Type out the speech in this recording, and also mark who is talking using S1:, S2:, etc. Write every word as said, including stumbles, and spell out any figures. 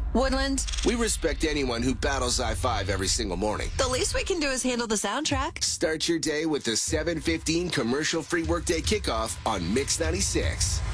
S1: Woodland,
S2: We respect anyone who battles I five every single morning.
S1: the least we can do is handle the soundtrack.
S2: Start your day with the seven fifteen commercial-free workday kickoff on Mix ninety-six.